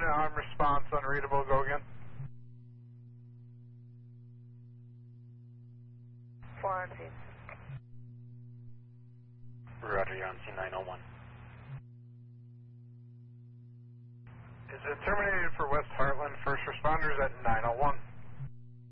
unit on response, unreadable, go again. Four on scene. Roger, you're on scene 901. Is it terminated for West Heartland first responders at 901?